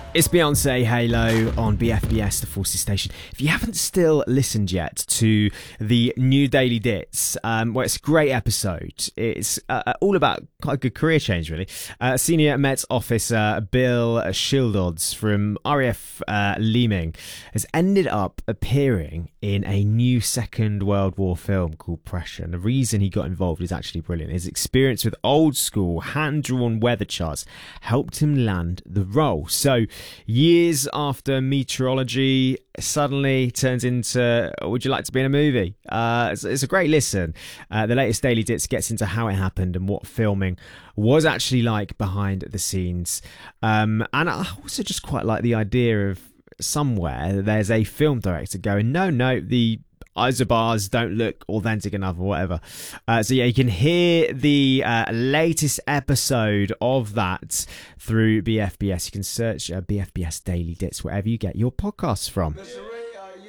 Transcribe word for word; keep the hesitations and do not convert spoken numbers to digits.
It's Beyonce, Halo on B F B S, the Forces Station. If you haven't still listened yet to the new Daily Dits, um, well, it's a great episode. It's uh, all about quite a good career change, really. Uh, Senior Met Officer Bill Schildodds from R A F uh, Leeming has ended up appearing in a new Second World War film called Pressure. And the reason he got involved is actually brilliant. His experience with old school hand-drawn weather charts helped him land the role. So, years after meteorology suddenly turns into, would you like to be in a movie? Uh, it's, it's a great listen. Uh, the latest Daily Dits gets into how it happened and what filming was actually like behind the scenes. Um, and I also just quite like the idea of somewhere there's a film director going, no, no, the isobars don't look authentic enough or whatever. Uh, so yeah, you can hear the uh, latest episode of that through B F B S. You can search uh, B F B S Daily Dits wherever you get your podcasts from.